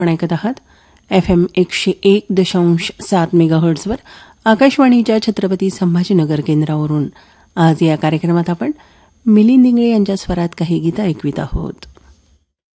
आपण ऐकत आहात FM 101.7 मेगाहर्ट्झवर आकाशवाणीच्या छत्रपती संभाजीनगर केंद्रावरून. आज या कार्यक्रमात आपण मिलिंद इंगळे यांच्या स्वरात काही गीतं ऐकवित आहोत.